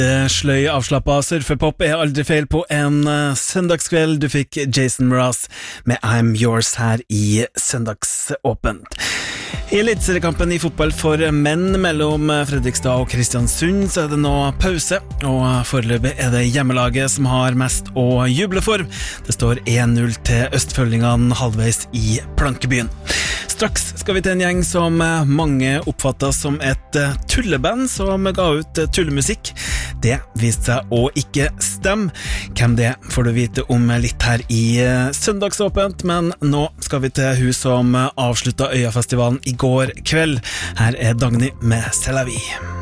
Sløy, avslappet surfepop aldri feil på en søndagskveld. Du fikk Jason Mraz med I'm Yours her i Søndagsåpent. I elitseriekampen i fotball for menn mellom Fredrikstad og Kristiansund så det nå pause, og foreløpig det hjemmelaget som har mest å juble for. Det står 1-0 til østfølgingene halvveis i Plankebyen. Straks skal vi til en gjeng som mange oppfattet som et tulleband som ga ut tullemusikk. Det viste seg å ikke stemme. Hvem det får du vite om litt her i Søndagsåpent, men nå skal vi til hun som avsluttet Øyafestivalen i går kveld. Her Dagny med C'est la vie.